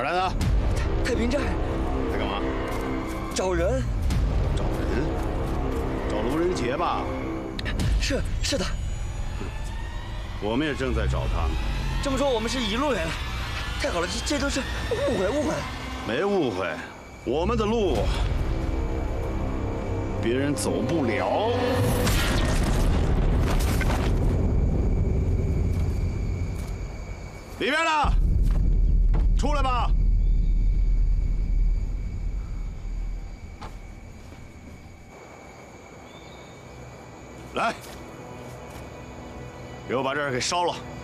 哪儿来的？ 太平寨。 在干嘛？ 找人。 找人？找卢仁杰吧？ 是的。 我们也正在找他呢。 这么说我们是一路人，太好了，这都是误会。 没误会，我们的路别人走不了。里边的，出来吧。来，给我把这儿给烧了。